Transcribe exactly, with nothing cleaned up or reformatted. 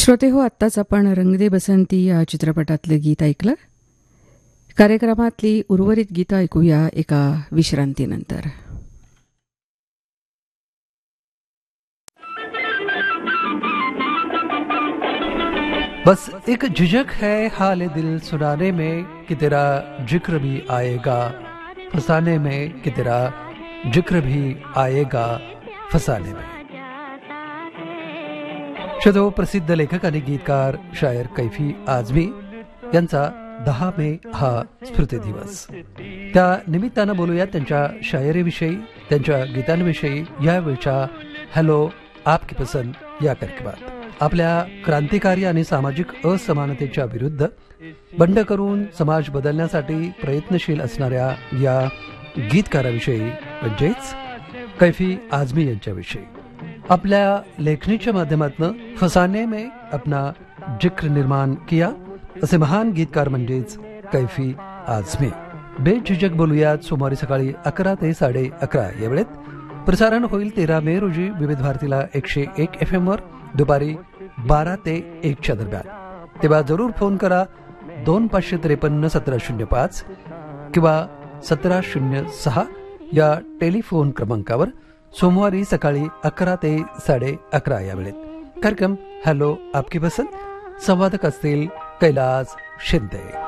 श्रोते हो, आत्ताच आपण रंग दे बसंती या चित्रपटातलं गीत ऐकलं. कार्यक्रमातली उर्वरित गीतं ऐकूया एका विश्रांतीनंतर. बस एक झिझक है हाल दिल सुनाने में कि तेरा जिक्र भी आएगा फसाने में, कि तेरा जिक्र भी आएगा फसाने में. शो प्रसिद्ध लेखक आणि गीतकार शायर कैफी आझमी यांचा दहा मे हा स्मृती दिवस. त्या निमित्तानं बोलूया त्यांच्या शायरीविषयी, त्यांच्या गीतांविषयी यावेळच्या हॅलो आपकी पसंद या कार्यक्रमात. आपल्या क्रांतिकारी आणि सामाजिक असमानतेच्या विरुद्ध बंड करून समाज बदलण्यासाठी प्रयत्नशील असणाऱ्या या गीतकाराविषयी म्हणजेच कैफी आझमी यांच्याविषयी. आपल्या लेखणीच्या माध्यमातून फसाने में अपना जिक्र निर्माण किया असे महान गीतकार म्हणजेच कैफी आझमी. बेझिझक बोलूयात सोमवारी सकाळी अकरा ते साडे अकरा या वेळेत. प्रसारण होईल तेरा मे रोजी विविध भारतीला एकशे एक एफ एम वर दुपारी बारा ते एकच्या दरम्यान. तेव्हा जरूर फोन करा दोन पाचशे त्रेपन्न सतरा शून्य पाच किंवा सतरा शून्य सहा या टेलिफोन क्रमांकावर सोमवारी सकाळी अकरा ते साडे अकरा या वेळेत. कार्यक्रम हॅलो आपकी पसंद. संवादक असतील कैलास शिंदे.